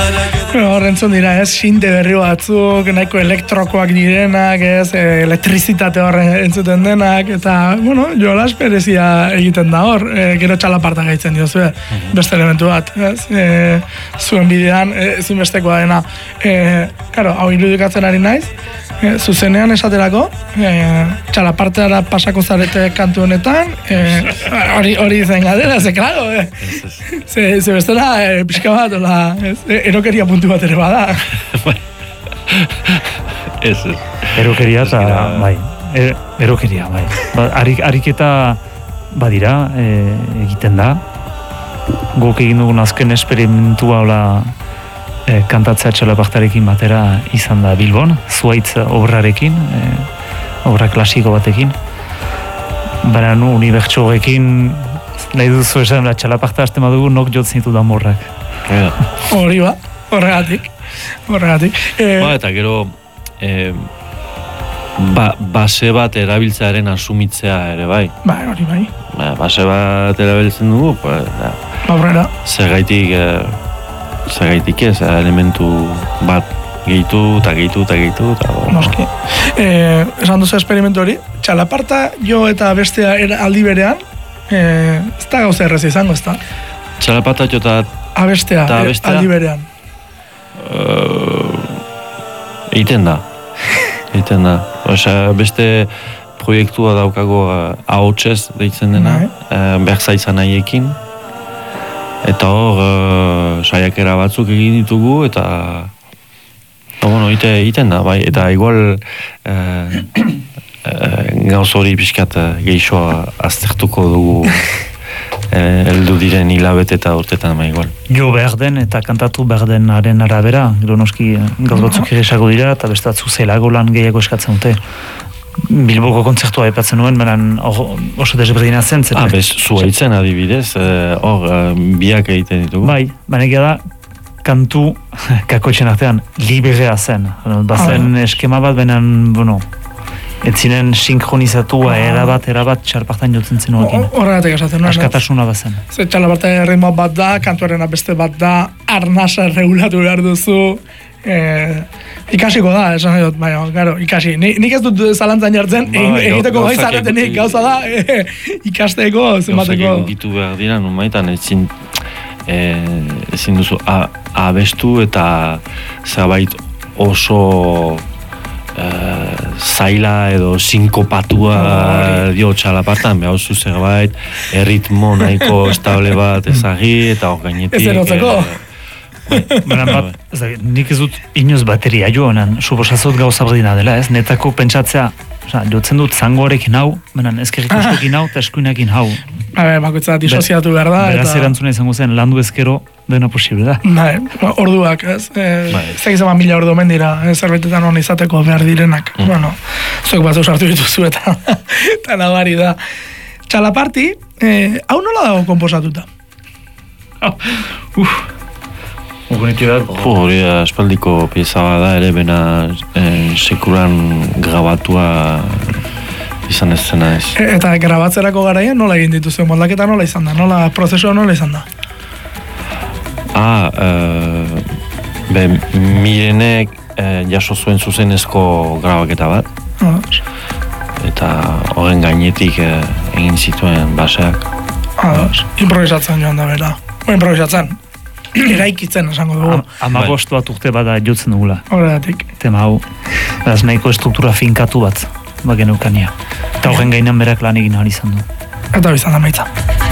Horrentzun dira, sinte berri batzuk, nahiko elektrokoak direnak, elektrizitate horren entzuten denak, eta, jolas berezia egiten da hor, gero txalaparta gaitzen diozu, beste elementu bat, zuen bidean, ezinbestekoa dena. Hau irudikatzen ari naiz, zuzenean esaterako, txalaparteara pasako zarete kantu honetan, hori zen galdera, ze, klaro, ze bestela, pixka bat, erokeria puntu bat ere bada. Erokeria eta, bai, erokeria, bai. Ariketa badira, egiten da, guk egin dugun azken esperimentua kantatzea txalapartarekin batera izan da Bilbon, Zuaitz obrarekin, obra klasiko batekin. Baina unibertsoekin nahi duzu esan da txalaparta hasten badugu nok jotzen ditu danborrak. Hori ba, horregatik. Eta gero base bat erabiltzearen asumitzea ere bai. Hori bai. Base bat erabiltzen dugu, aurrera. Zergaitik ez, elementu bat gehitu. Noski. Esan duzu esperimentu hori, txalaparta jo eta bestea aldi berean, ez da gauza errez izango, ez da? Txalaparta jo eta abestea aldi berean. Egiten da. Beste proiektua daukago ahotsez deitzen dena, berza izan nahiekin. Eta hor, saiakera batzuk egin ditugu, eta egiten da, bai, eta igual gauz hori pixkat geixoa aztertuko dugu heldu diren hilabete eta urtetan, bai, igual. Jo behar den eta kantatu behar denaren arabera, gero noski gauz batzuk egisago dira, eta bestatzu zelago lan gehiago eskatzen dute. Bilboko kontzertua aipatzen nuen, beran oso desberdina zen. Zuaitzen adibidez, hor biak egiten ditugu. Bai, baina da, kantu kakoitzen artean liberea zen. Bazen eskema bat, benan, ez zinen sinkronizatua erabat txalapartan jotzen zen horrekin. Horregatik esaten nuen. Askatasuna bazen. Ze txalapartan ritmo bat da, kantuaren beste bat da, arnasa regulatu behar duzu, ikasiko da, esan dut, ikasi. Nik ez dut zalantzan jartzen, egiteko gai zaretenik gauza da, ikasteko, zenbateko. Gauzak egitu behar dira, numaitan ezin duzu abestu eta zerbait oso zaila edo sinkopatua dio txalapartan, behar zu zerbait, erritmo nahiko estable bat ezagi eta hor gainetik. Ez erotzeko. Nik ez dut inoz bateria joanan, suposazot gauza berdina dela, ez? Netako pentsatzea, jotzen dut zangoarekin hau, ezkerrik uskoekin hau eta eskuinekin hau. Bakoitza disoziatu behar da. Beraz erantzuna izango zen, landu ezkero dena posible da. Orduak, ez? Zegizama 1000 ordu omen dira, zerbetetan hon izateko behar direnak. Zuek batzu sartu dituzu eta nabari da. Txalaparti, hau nola dago komposatuta? Hori espaldiko pieza da ere, bena sekuran grabatua izan ez zena ez. Eta grabatzerako garaian nola egin dituzu? Moldaketa nola izan da? Prozesua nola izan da? Mirenek jaso zuen zuzenezko grabaketa bat. Eta horren gainetik egin zituen baseak. Improvisatzen joan da bera. Improvisatzen. Eraikitzen esango dugu. 15 bat urte bada jotzen dugula. Horregatik. Tema hau, beraz nahiko estruktura finkatu bat, bagen eukania. Eta horren gainan berak lan egin ahal izan du. Eta bizan da maitza.